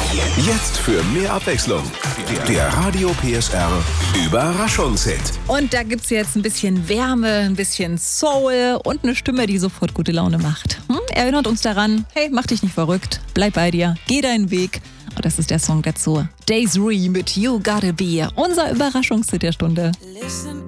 Jetzt für mehr Abwechslung. Der Radio PSR Überraschungshit. Und da gibt's jetzt ein bisschen Wärme, ein bisschen Soul und eine Stimme, die sofort gute Laune macht. Erinnert uns daran, hey, mach dich nicht verrückt, bleib bei dir, geh deinen Weg. Und das ist der Song dazu. Days Re mit You Gotta Be, unser Überraschungshit der Stunde. Listen